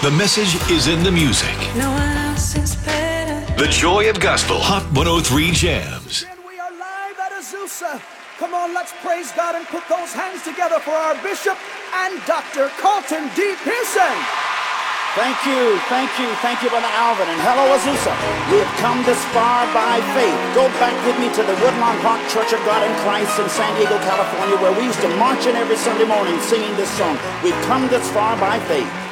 The message is in the music. No one else is better. The joy of gospel. Hot 103 Jams. And we are live at Azusa. Come on, let's praise God and put those hands together for our bishop and Dr. Carlton D. Pearson. Thank you, Brother Alvin, and hello, Azusa. We have come this far by faith. Go back with me to the Woodlawn Park Church of God in Christ in San Diego, California, where we used to march in every Sunday morning singing this song. We've come this far by faith.